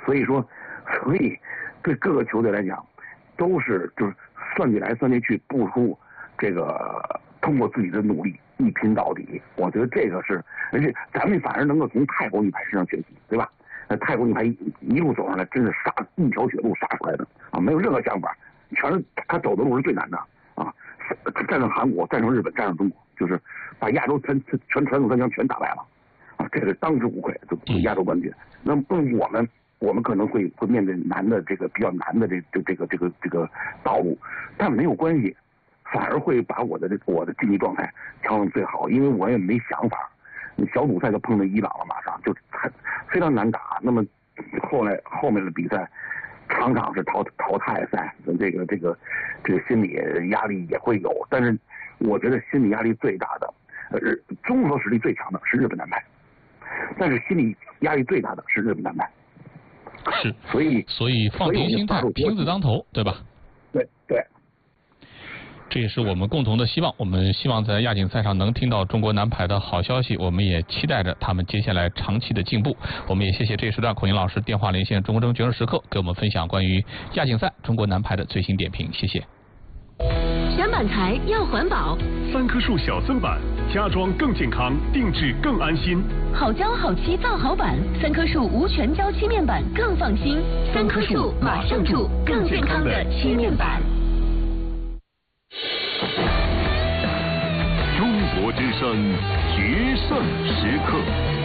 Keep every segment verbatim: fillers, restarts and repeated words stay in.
所以说，所以对各个球队来讲，都是就是算计来算计去，不如这个通过自己的努力一拼到底。我觉得这个是，而且咱们反而能够从泰国女排身上学习，对吧？那泰国女排一一路走上来，真是杀一条血路杀出来的啊，没有任何想法，全是他走的路是最难的啊！战胜韩国，战胜日本，战胜中国，就是把亚洲全全全传统三强全打败了啊！这个当之无愧，就亚洲冠军。那么我们我们可能会会面对难的这个比较难的这这这个这个这个道路，但没有关系，反而会把我的这我的竞技状态调整最好，因为我也没想法。小组赛就碰到伊朗了，马上就非常难打。那么后来后面的比赛常常是淘淘汰赛，这个这个这个心理压力也会有。但是我觉得心理压力最大的，呃，综合实力最强的是日本男排，但是心理压力最大的是日本男排。 是， 所以所以放平心态，拼字当头，对吧？ 对对。 这也是我们共同的希望，我们希望在亚锦赛上能听到中国男排的好消息，我们也期待着他们接下来长期的进步。我们也谢谢这一时段孔颖老师电话连线中国争决胜时刻，给我们分享关于亚锦赛中国男排的最新点评，谢谢。 选板材要环保， 三棵树小森板，家装更健康，定制更安心。 好胶好漆造好板，三棵树无全胶漆面板更放心。三棵树马上住，更健康的漆面板。 中国之声决胜时刻，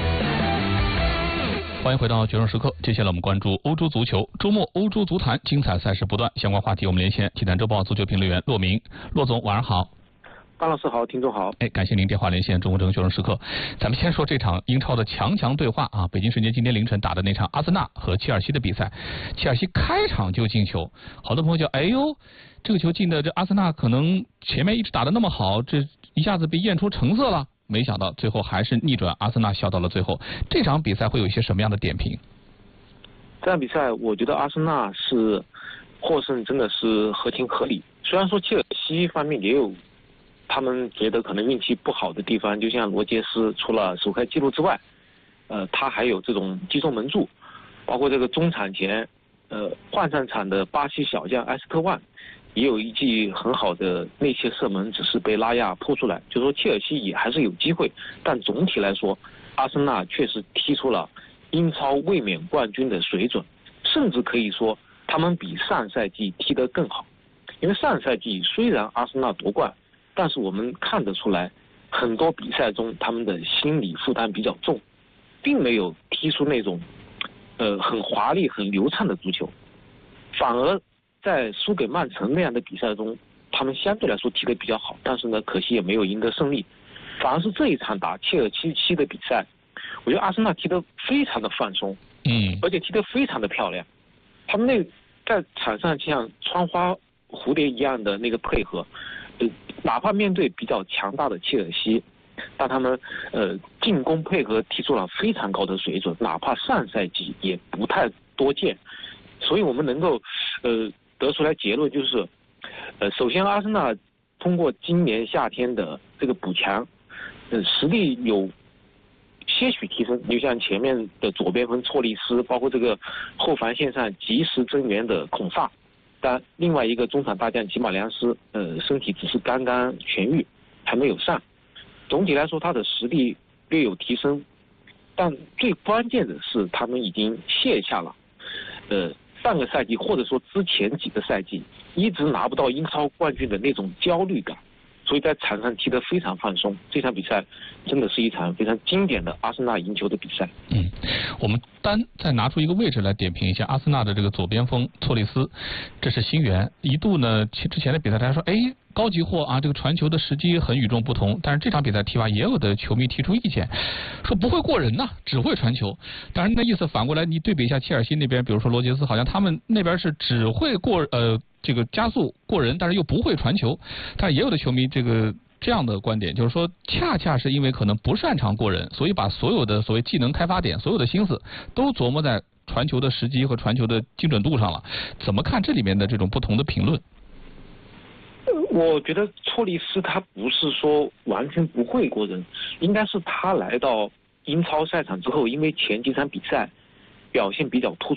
欢迎回到决胜时刻。接下来我们关注欧洲足球。周末欧洲足坛精彩赛事不断，相关话题我们连线体坛周报足球评论员骆明。骆总晚上好。 高老师好，听众好。 哎，感谢您电话连线中国争决胜时刻。咱们先说这场英超的强强对话啊，北京时间今天凌晨打的那场阿森纳和切尔西的比赛。切尔西开场就进球，好多朋友就哎呦，这个球进的这阿森纳可能前面一直打得那么好，这一下子被验出成色了。没想到最后还是逆转，阿森纳笑到了最后。这场比赛会有一些什么样的点评？ 这场比赛我觉得阿森纳是获胜真的是合情合理，虽然说切尔西方面也有他们觉得可能运气不好的地方，就像罗杰斯除了首开纪录之外，呃，他还有这种击中门柱，包括这个中场前，呃，换上场的巴西小将埃斯特万也有一记很好的内切射门，只是被拉亚扑出来，就说切尔西也还是有机会，但总体来说，阿森纳确实踢出了英超卫冕冠军的水准，甚至可以说他们比上赛季踢得更好，因为上赛季虽然阿森纳夺冠，但是我们看得出来，很多比赛中他们的心理负担比较重，并没有踢出那种，呃，很华丽、很流畅的足球，反而在输给曼城那样的比赛中，他们相对来说踢得比较好，但是呢，可惜也没有赢得胜利。反而是这一场打切尔西的比赛，我觉得阿森纳踢得非常的放松， 嗯， 而且踢得非常的漂亮。他们那在场上像穿花蝴蝶一样的那个配合。呃，哪怕面对比较强大的切尔西，但他们呃进攻配合踢出了非常高的水准，哪怕上赛季也不太多见。所以我们能够呃得出来结论就是，呃，首先阿森纳通过今年夏天的这个补强，呃，实力有些许提升。就像前面的左边锋错利斯，包括这个后防线上及时增援的孔萨。但另外一个中场大将吉马良斯，呃，身体只是刚刚痊愈，还没有上。总体来说，他的实力略有提升，但最关键的是，他们已经卸下了，呃，上个赛季或者说之前几个赛季一直拿不到英超冠军的那种焦虑感，所以在场上踢得非常放松。这场比赛真的是一场非常经典的阿森纳赢球的比赛。 嗯，我们单再拿出一个位置来点评一下阿森纳的这个左边锋错利斯，这是新援。一度呢，之前的比赛大家说，哎，高级货啊，这个传球的时机很与众不同。但是这场比赛踢完，也有的球迷提出意见，说不会过人呐、啊，只会传球。当然，那意思反过来，你对比一下切尔西那边，比如说罗杰斯，好像他们那边是只会过呃这个加速过人，但是又不会传球。但也有的球迷这个。这样的观点就是说，恰恰是因为可能不擅长过人，所以把所有的所谓技能开发点、所有的心思都琢磨在传球的时机和传球的精准度上了。怎么看这里面的这种不同的评论？ 我觉得错利斯他不是说完全不会过人，应该是他来到英超赛场之后，因为前几场比赛表现比较突出。